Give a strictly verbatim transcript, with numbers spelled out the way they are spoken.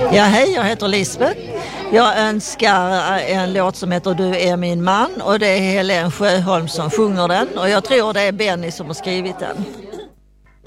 Ja, hej, jag heter Lisbeth. Jag önskar en låt som heter Du är min man och det är Helen Sjöholm som sjunger den och jag tror det är Benny som har skrivit den.